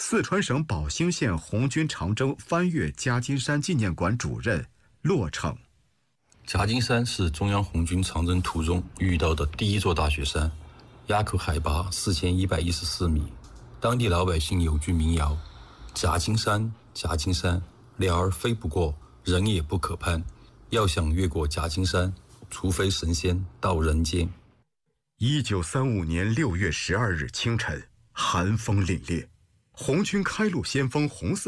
四川省宝兴县红军长征翻越夹金山纪念馆主任骆成。 夹金山是中央红军长征途中遇到的第一座大雪山，垭口海拔4114米。当地老百姓有句民谣：夹金山，夹金山，鸟儿飞不过，人也不可攀。要想越过夹金山，除非神仙到人间。 1935年6月12日清晨，寒风凛冽，红军开路先锋红四